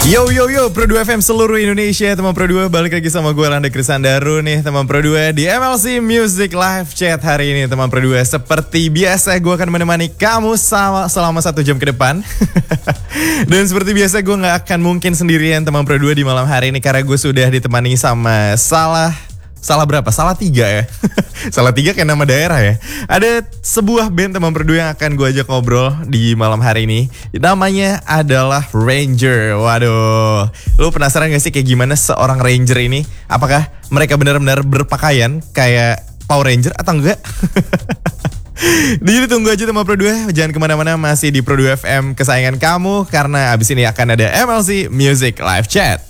Yo yo yo, Pro 2 FM seluruh Indonesia, teman Pro 2 balik lagi sama gue Randa Krisandaru nih, teman Pro 2 di MLC Music Live Chat hari ini, teman Pro 2. Seperti biasa gue akan menemani kamu selama 1 jam ke depan. Dan seperti biasa gue gak akan mungkin sendirian teman Pro 2 di malam hari ini, karena gue sudah ditemani sama Salah berapa? Salah 3 ya. Salah 3 kayak nama daerah ya. Ada sebuah band teman berdua yang akan gue ajak ngobrol di malam hari ini. Namanya adalah Ranger. Waduh, lu penasaran gak sih kayak gimana seorang Ranger ini? Apakah mereka benar-benar berpakaian kayak Power Ranger atau enggak? Jadi tunggu aja teman Pro 2. Jangan kemana-mana, masih di Pro 2 FM kesayangan kamu, karena abis ini akan ada MLC Music Live Chat.